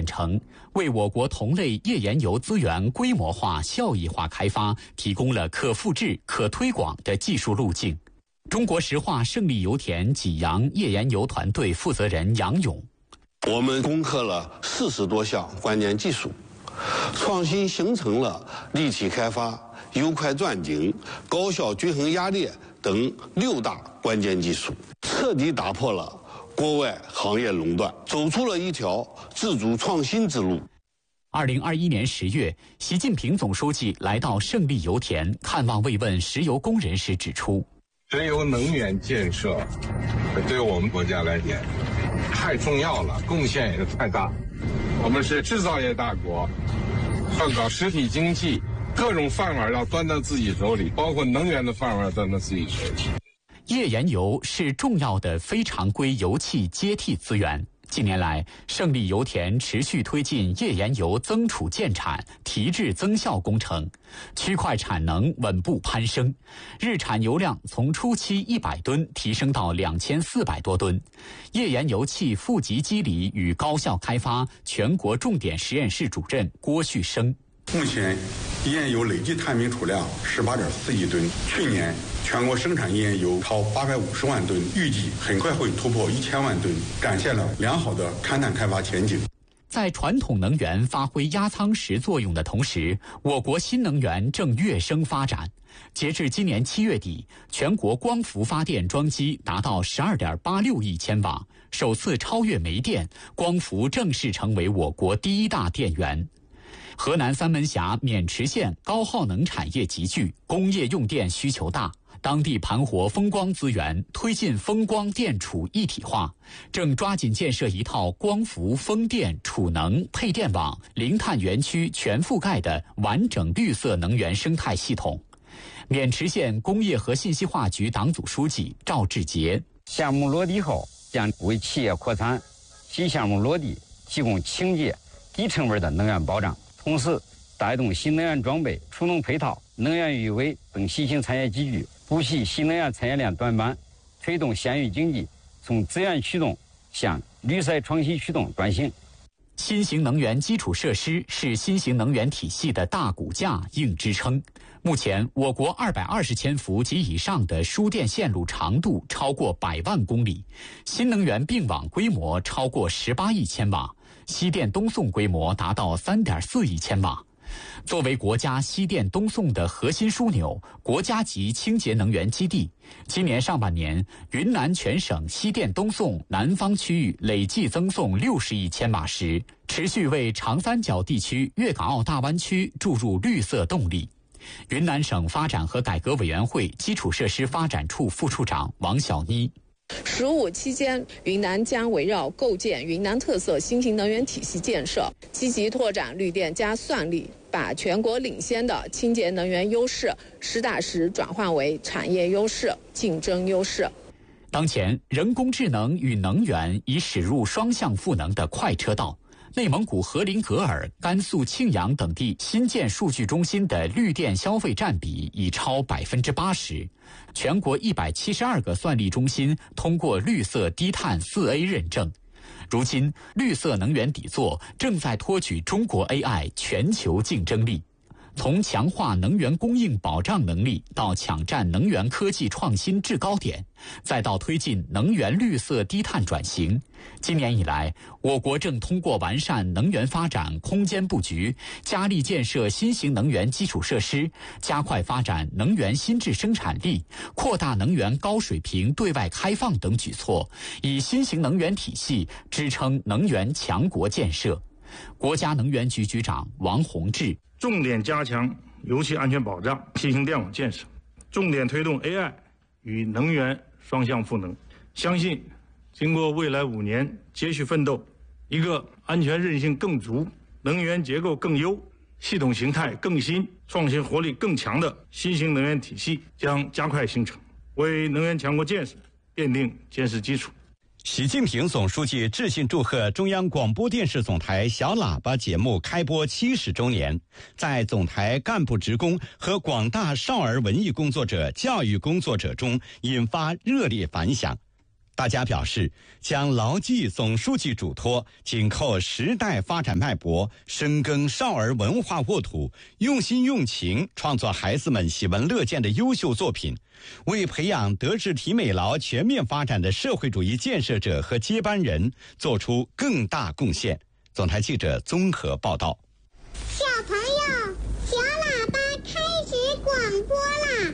成，为我国同类页岩油资源规模化、效益化开发提供了可复制、可推广的技术路径。中国石化胜利油田济阳页岩油团队负责人杨勇： 我们攻克了40多项关键技术，创新形成了立体开发、油块钻井、高效均衡压裂等6大关键技术，彻底打破了国外行业垄断，走出了一条自主创新之路。 2021年10月，习近平总书记来到胜利油田看望慰问石油工人时指出， 石油能源建设对我们国家来讲太重要了，贡献也是太大。我们是制造业大国，要搞实体经济，各种饭碗要端到自己手里，包括能源的饭碗端到自己手里。 页岩油是重要的非常规油气接替资源。近年来，胜利油田持续推进页岩油增储建产、提质增效工程，区块产能稳步攀升，日产油量从初期100吨提升到2400多吨。页岩油气负极机理与高效开发全国重点实验室主任郭旭生： 目前，页岩油累计探明储量18.4亿吨，去年全国生产页岩油超850万吨，预计很快会突破1000万吨，展现了良好的勘探开发前景。 在传统能源发挥压舱石作用的同时，我国新能源正跃升发展。截至今年7月底，全国光伏发电装机达到12.86亿千瓦，首次超越煤电，光伏正式成为我国第一大电源。河南三门峡渑池县高耗能产业集聚，工业用电需求大，当地盘活风光资源，推进风光电储一体化，正抓紧建设一套光伏、风电、储能、配电网、零碳园区全覆盖的完整绿色能源生态系统。渑池县工业和信息化局党组书记赵志杰： 项目落地后，将为企业扩产、新项目落地提供清洁、低成本的能源保障。同时，带动新能源装备、储能配套、能源预委等新兴产业集聚，补齐新能源产业链短板，推动县域经济从资源驱动向绿色创新驱动转型。 新型能源基础设施是新型能源体系的大骨架、硬支撑。目前，我国220千伏及以上的输电线路长度超过100万公里，新能源并网规模超过18亿千瓦，西电东送规模达到3.4亿千瓦。作为国家西电东送的核心枢纽、国家级清洁能源基地，今年上半年，云南全省西电东送南方区域累计增送60亿千瓦时，持续为长三角地区、粤港澳大湾区注入绿色动力。云南省发展和改革委员会基础设施发展处副处长王小妮 “15期间，云南将围绕构建云南特色新型能源体系建设，积极拓展绿电加算力，把全国领先的清洁能源优势实打实转换为产业优势、竞争优势。” 当前，人工智能与能源已驶入双向赋能的快车道。内蒙古和林格尔、甘肃庆阳等地新建数据中心的绿电消费占比已超80%，全国172个算力中心通过绿色低碳4A 认证。如今，绿色能源底座正在托举中国 AI 全球竞争力。从强化能源供应保障能力到抢占能源科技创新制高点，再到推进能源绿色低碳转型，今年以来，我国正通过完善能源发展空间布局，加力建设新型能源基础设施，加快发展能源新质生产力，扩大能源高水平对外开放等举措，以新型能源体系支撑能源强国建设。国家能源局局长王洪志： 重点加强油气安全保障、新型电网建设，重点推动 AI 与能源双向赋能。相信经过未来5年接续奋斗，一个安全韧性更足、能源结构更优、系统形态更新、创新活力更强的新型能源体系将加快形成，为能源强国建设奠定坚实基础。 习近平总书记致信祝贺中央广播电视总台小喇叭节目开播70周年，在总台干部职工和广大少儿文艺工作者、教育工作者中引发热烈反响。 大家表示，将牢记总书记嘱托，紧扣时代发展脉搏，深耕少儿文化沃土，用心用情创作孩子们喜闻乐见的优秀作品，为培养德智体美劳全面发展的社会主义建设者和接班人做出更大贡献。总台记者综合报道。 小朋友，小喇叭开始广播啦！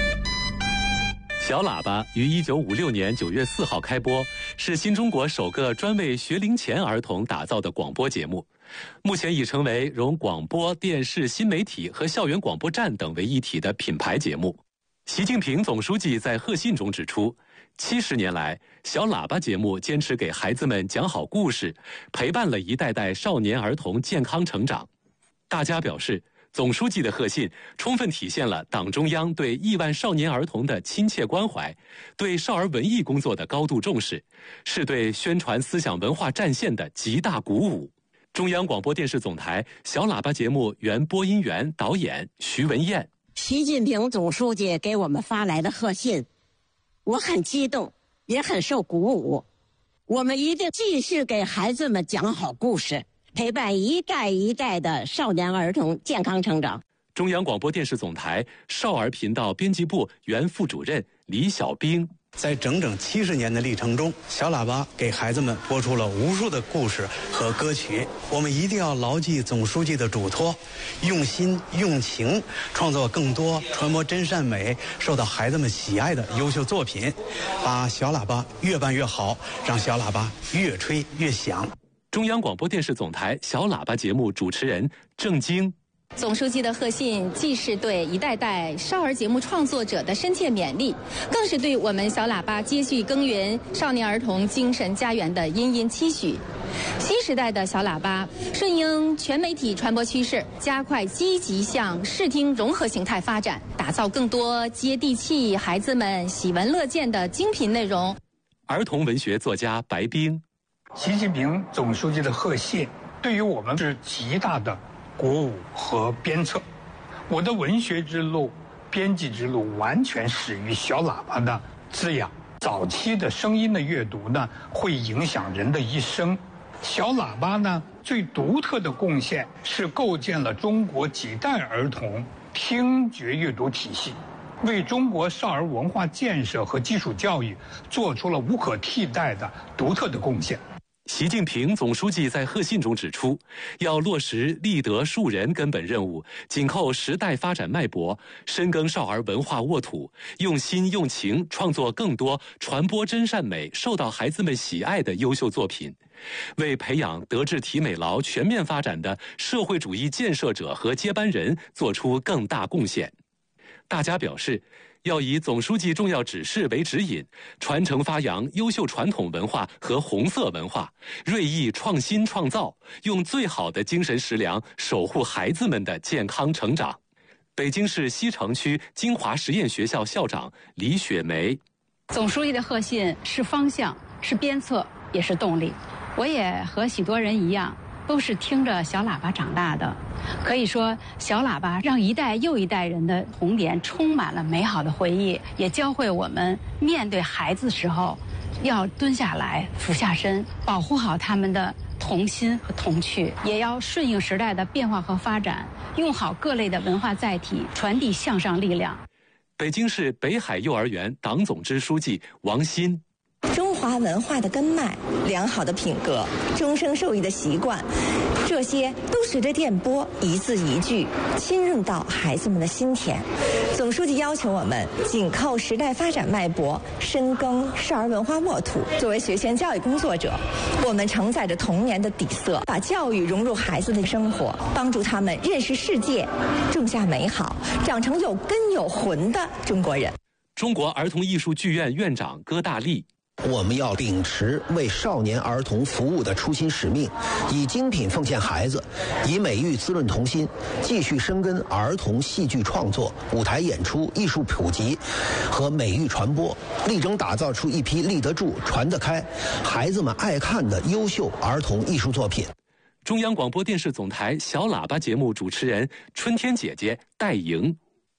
小喇叭于1956年9月4号开播，是新中国首个专为学龄前儿童打造的广播节目。目前已成为融广播电视新媒体和校园广播站等为一体的品牌节目。习近平总书记在贺信中指出，70年来，小喇叭节目坚持给孩子们讲好故事，陪伴了一代代少年儿童健康成长。大家表示，总书记的贺信充分体现了党中央对亿万少年儿童的亲切关怀，对少儿文艺工作的高度重视，是对宣传思想文化战线的极大鼓舞。中央广播电视总台小喇叭节目原播音员、导演徐文燕。 习近平总书记给我们发来的贺信，我很激动，也很受鼓舞。我们一定继续给孩子们讲好故事，陪伴一代一代的少年儿童健康成长。 中央广播电视总台少儿频道编辑部原副主任李小兵。 在整整70年的历程中，小喇叭给孩子们播出了无数的故事和歌曲。我们一定要牢记总书记的嘱托，用心用情创作更多传播真善美、受到孩子们喜爱的优秀作品，把小喇叭越办越好，让小喇叭越吹越响。 中央广播电视总台小喇叭节目主持人郑晶。 总书记的贺信既是对一代代少儿节目创作者的深切勉励，更是对我们小喇叭接续耕耘少年儿童精神家园的殷殷期许。新时代的小喇叭顺应全媒体传播趋势，加快积极向视听融合形态发展，打造更多接地气、孩子们喜闻乐见的精品内容。 儿童文学作家白冰。 习近平总书记的贺信对于我们是极大的鼓舞和鞭策。我的文学之路、编辑之路完全始于小喇叭的滋养。早期的声音的阅读呢，会影响人的一生。小喇叭呢，最独特的贡献是构建了中国几代儿童听觉阅读体系，为中国少儿文化建设和基础教育做出了无可替代的独特的贡献。 习近平总书记在贺信中指出，要落实立德树人根本任务，紧扣时代发展脉搏，深耕少儿文化沃土，用心用情创作更多传播真善美、受到孩子们喜爱的优秀作品，为培养德智体美劳全面发展的社会主义建设者和接班人做出更大贡献。大家表示，要以总书记重要指示为指引，传承发扬优秀传统文化和红色文化，锐意创新创造，用最好的精神食粮守护孩子们的健康成长。北京市西城区金华实验学校校长李雪梅。 总书记的贺信是方向，是鞭策，也是动力。我也和许多人一样，都是听着小喇叭长大的。可以说，小喇叭让一代又一代人的童年充满了美好的回忆，也教会我们面对孩子时候要蹲下来、俯下身，保护好他们的童心和童趣，也要顺应时代的变化和发展，用好各类的文化载体，传递向上力量。 北京市北海幼儿园党总支书记王鑫。 中华文化的根脉、良好的品格、终生受益的习惯，这些都随着电波一字一句侵入到孩子们的心田。总书记要求我们紧扣时代发展脉搏，深耕少儿文化沃土。作为学前教育工作者，我们承载着童年的底色，把教育融入孩子的生活，帮助他们认识世界，种下美好，长成有根有魂的中国人。 中国儿童艺术剧院院长戈大力。 我们要秉持为少年儿童服务的初心使命，以精品奉献孩子，以美育滋润童心，继续深耕儿童戏剧创作、舞台演出、艺术普及和美育传播，力争打造出一批立得住、传得开、孩子们爱看的优秀儿童艺术作品。 中央广播电视总台小喇叭节目主持人春天姐姐戴莹。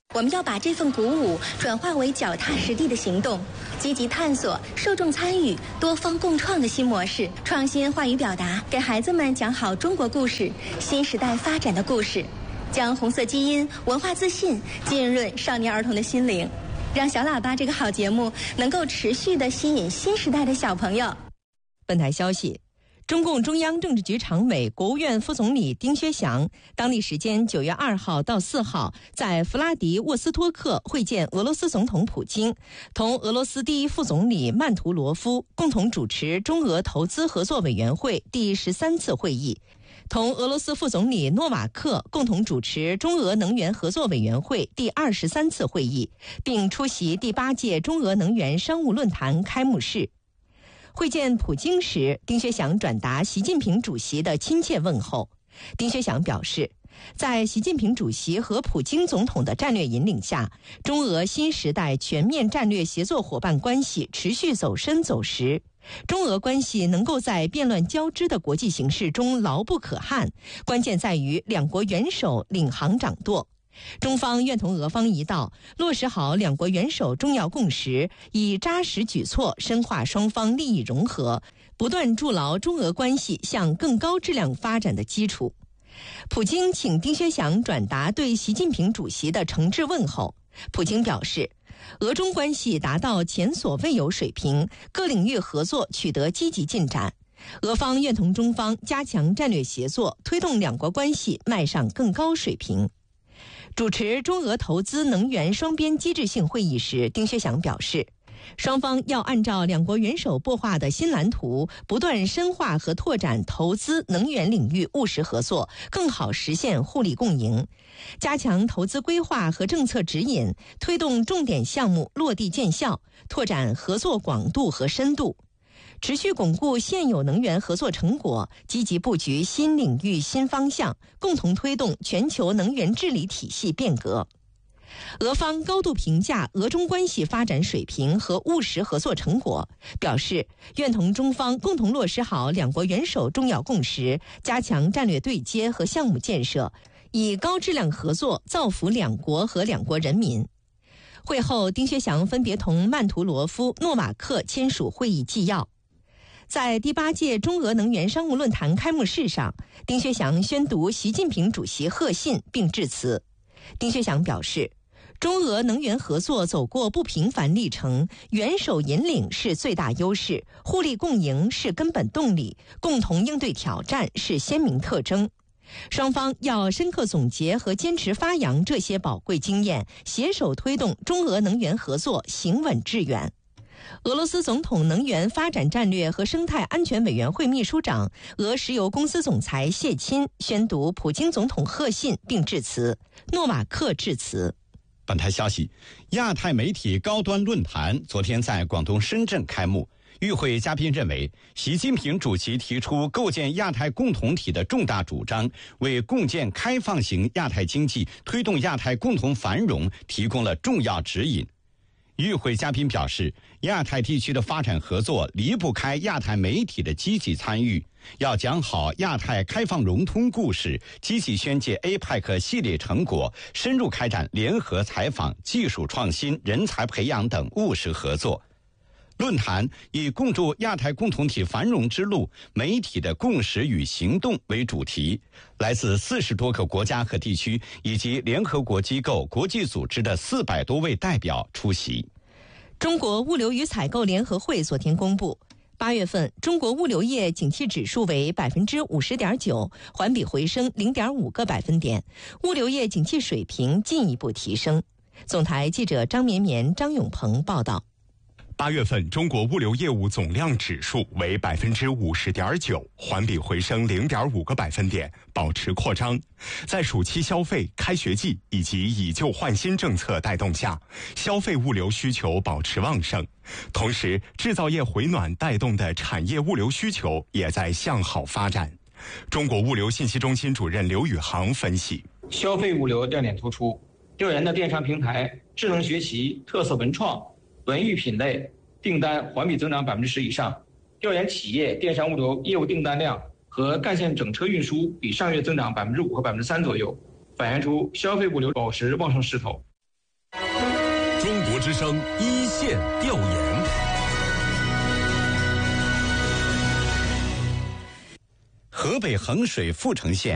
我们要把这份鼓舞转化为脚踏实地的行动，积极探索受众参与、多方共创的新模式，创新话语表达，给孩子们讲好中国故事，新时代发展的故事，将红色基因、文化自信浸润少年儿童的心灵，让小喇叭这个好节目能够持续地吸引新时代的小朋友。 本台消息，中共中央政治局常委、国务院副总理丁薛祥当地时间9月2号到4号在弗拉迪沃斯托克会见俄罗斯总统普京，同俄罗斯第一副总理曼图罗夫共同主持中俄投资合作委员会第13次会议，同俄罗斯副总理诺瓦克共同主持中俄能源合作委员会第23次会议，并出席第8届中俄能源商务论坛开幕式。会见普京时，丁薛祥转达习近平主席的亲切问候。丁薛祥表示，在习近平主席和普京总统的战略引领下，中俄新时代全面战略协作伙伴关系持续走深走实，中俄关系能够在变乱交织的国际形势中牢不可撼，关键在于两国元首领航掌舵。中方愿同俄方一道，落实好两国元首重要共识，以扎实举措深化双方利益融合，不断筑牢中俄关系向更高质量发展的基础。普京请丁薛祥转达对习近平主席的诚挚问候。普京表示，俄中关系达到前所未有水平，各领域合作取得积极进展。俄方愿同中方加强战略协作，推动两国关系迈上更高水平。主持中俄投资能源双边机制性会议时，丁薛祥表示，双方要按照两国元首擘画的新蓝图，不断深化和拓展投资能源领域务实合作，更好实现互利共赢，加强投资规划和政策指引，推动重点项目落地见效，拓展合作广度和深度，持续巩固现有能源合作成果，积极布局新领域新方向，共同推动全球能源治理体系变革。俄方高度评价俄中关系发展水平和务实合作成果，表示愿同中方共同落实好两国元首重要共识，加强战略对接和项目建设，以高质量合作造福两国和两国人民。会后，丁薛祥分别同曼图罗夫、诺瓦克签署会议纪要。在第8届中俄能源商务论坛开幕式上，丁薛祥宣读习近平主席贺信并致辞。丁薛祥表示，中俄能源合作走过不平凡历程，元首引领是最大优势，互利共赢是根本动力，共同应对挑战是鲜明特征。双方要深刻总结和坚持发扬这些宝贵经验，携手推动中俄能源合作行稳致远。俄罗斯总统能源发展战略和生态安全委员会秘书长、俄石油公司总裁谢钦宣读普京总统贺信并致辞，诺瓦克致辞。 本台消息，亚太媒体高端论坛昨天在广东深圳开幕。与会嘉宾认为，习近平主席提出构建亚太共同体的重大主张，为共建开放型亚太经济、推动亚太共同繁荣提供了重要指引。与会嘉宾表示，亚太地区的发展合作离不开亚太媒体的积极参与，要讲好亚太开放融通故事，积极宣介 APEC 系列成果，深入开展联合采访、技术创新、人才培养等务实合作。论坛以共筑亚太共同体繁荣之路，媒体的共识与行动为主题，来自40多个国家和地区以及联合国机构、国际组织的400多位代表出席。 中国物流与采购联合会昨天公布，8月份中国物流业景气指数为50.9%，环比回升0.5个百分点，物流业景气水平进一步提升。总台记者张绵绵、张永鹏报道。 8月份中国物流业务总量指数为50.9%，环比回升0.5个百分点，保持扩张。在暑期消费、开学季以及以旧换新政策带动下，消费物流需求保持旺盛。同时，制造业回暖带动的产业物流需求也在向好发展。中国物流信息中心主任刘宇航分析， 消费物流亮点突出，调研的电商平台、智能学习、特色文创、文娱品类订单环比增长10%以上，调研企业电商物流业务订单量和干线整车运输比上月增长5%和3%左右，反映出消费物流保持旺盛势头。 之声一线调研。 河北衡水阜城县